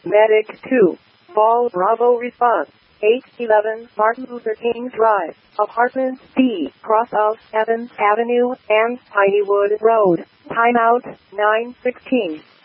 Medic 2. Ball Bravo response. 811 Martin Luther King Drive, Apartment B, cross of Evans Avenue and Pinewood Road. Timeout 9:16.